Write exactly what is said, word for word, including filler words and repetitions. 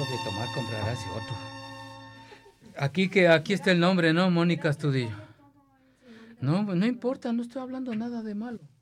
de tomar comprarás y otro. Aquí que aquí está el nombre, ¿no? Mónica Astudillo. No, no importa, no estoy hablando nada de malo.